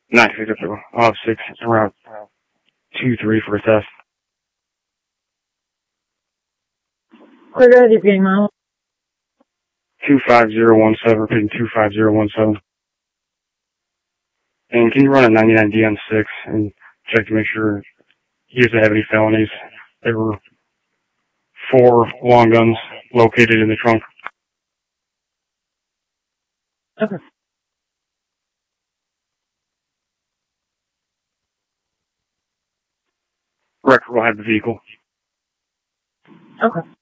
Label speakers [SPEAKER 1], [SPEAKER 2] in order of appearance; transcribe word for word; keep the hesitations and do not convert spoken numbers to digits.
[SPEAKER 1] nine six zero. I'll have six around two three for a test.
[SPEAKER 2] What are you being on?
[SPEAKER 1] Two five zero one seven. Repeating two five zero one seven. And can you run a ninety-nine D on six and check to make sure he doesn't have any felonies? There were four long guns located in the trunk.
[SPEAKER 2] Okay.
[SPEAKER 1] Record will have the vehicle.
[SPEAKER 2] Okay.